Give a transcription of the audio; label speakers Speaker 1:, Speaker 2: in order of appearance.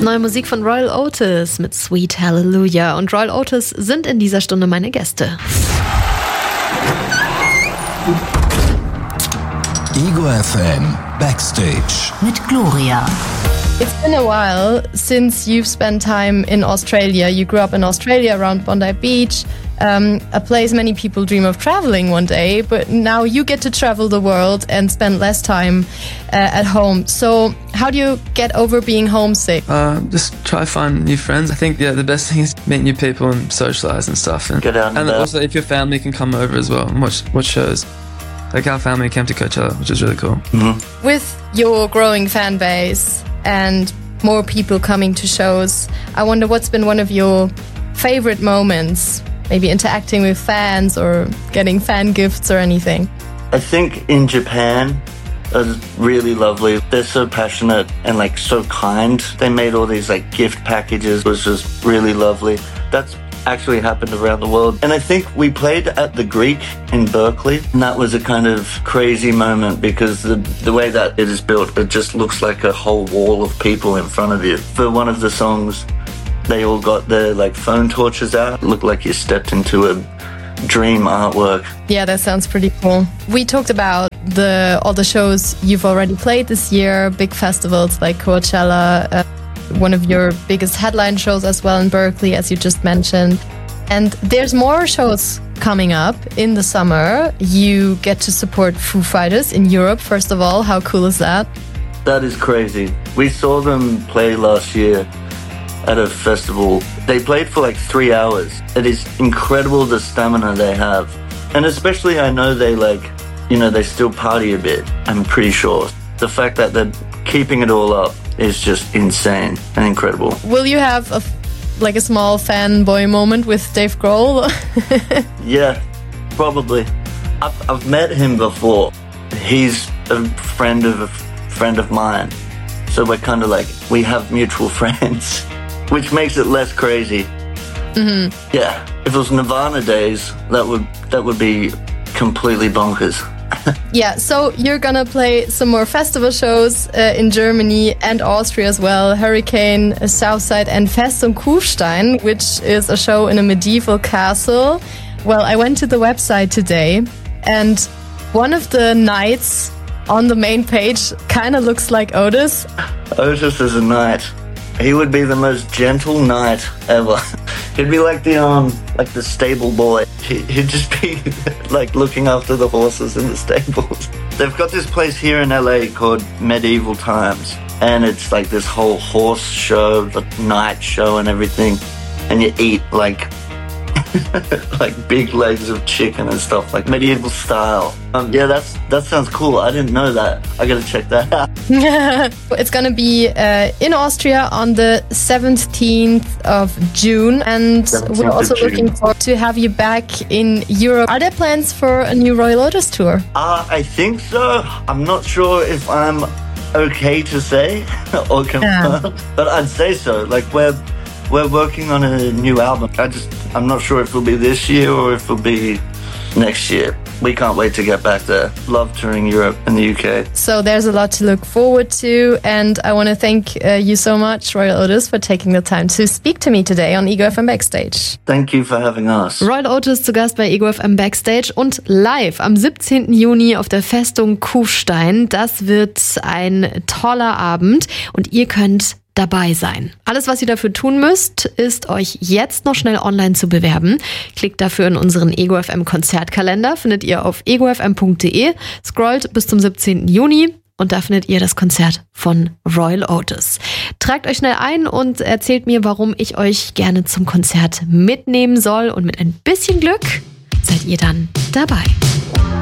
Speaker 1: Neue Musik von Royal Otis mit Sweet Hallelujah. Und Royal Otis sind in dieser Stunde meine Gäste.
Speaker 2: Ego FM Backstage
Speaker 3: mit Gloria.
Speaker 4: It's been a while since you've spent time in Australia. You grew up in Australia around Bondi Beach, a place many people dream of traveling one day, but now you get to travel the world and spend less time at home. So how do you get over being homesick?
Speaker 5: Just try to find new friends. I think the best thing is meet new people and socialise and stuff. And also if your family can come over as well and watch shows. Like our family came to Coachella, which is really cool.
Speaker 4: Mm-hmm. With your growing fan base and more people coming to shows, I wonder what's been one of your favorite moments, maybe interacting with fans or getting fan gifts or anything.
Speaker 6: I think in Japan, it was really lovely. They're so passionate and like so kind. They made all these like gift packages. It was just really lovely. That's actually happened around the world. And I think we played at the Greek in Berkeley, and that was a kind of crazy moment because the way that it is built, it just looks like a whole wall of people in front of you. For one of the songs, they all got their like phone torches out. It looked like you stepped into a dream artwork.
Speaker 4: Yeah, that sounds pretty cool. We talked about all the shows you've already played this year, big festivals like Coachella, one of your biggest headline shows as well in Berkeley, as you just mentioned. And there's more shows coming up in the summer. You get to support Foo Fighters in Europe, first of all. How cool is that?
Speaker 6: That is crazy. We saw them play last year at a festival. They played for like 3 hours. It is incredible the stamina they have. And especially I know they they still party a bit, I'm pretty sure. The fact that they're keeping it all up is just insane and incredible.
Speaker 4: Will you have a small fanboy moment with Dave Grohl?
Speaker 6: Yeah, probably. I've met him before. He's a friend of mine. So we're kind of like, we have mutual friends, which makes it less crazy. Mm-hmm. Yeah, if it was Nirvana days, that would be completely bonkers.
Speaker 4: Yeah, so you're gonna play some more festival shows in Germany and Austria as well. Hurricane, Southside and Festung Kufstein, which is a show in a medieval castle. Well, I went to the website today and one of the knights on the main page kind of looks like Otis.
Speaker 6: Otis is a knight. He would be the most gentle knight ever. He'd be like the stable boy. He'd just be like looking after the horses in the stables. They've got this place here in LA called Medieval Times, and it's like this whole horse show, the night show and everything, and you eat like big legs of chicken and stuff, like medieval style. Yeah, that sounds cool. I didn't know that. I gotta check that out.
Speaker 4: It's gonna be in Austria on the 17th of June, and we're also looking forward to have you back in Europe. Are there plans for a new Royal Otis tour?
Speaker 6: I think so. I'm not sure if I'm okay to say or confirm, but I'd say so. Like we're working on a new album. I'm not sure if it'll be this year or if it'll be next year. We can't wait to get back there. Love touring Europe and the UK.
Speaker 4: So there's a lot to look forward to, and I want to thank you so much, Royal Otis, for taking the time to speak to me today on Ego FM Backstage.
Speaker 6: Thank you for having us.
Speaker 1: Royal Otis zu Gast bei Ego FM Backstage und live am 17. Juni auf der Festung Kufstein. Das wird ein toller Abend und ihr könnt dabei sein. Alles, was ihr dafür tun müsst, ist euch jetzt noch schnell online zu bewerben. Klickt dafür in unseren Ego FM Konzertkalender, findet ihr auf egofm.de, scrollt bis zum 17. Juni und da findet ihr das Konzert von Royal Otis. Tragt euch schnell ein und erzählt mir, warum ich euch gerne zum Konzert mitnehmen soll und mit ein bisschen Glück seid ihr dann dabei.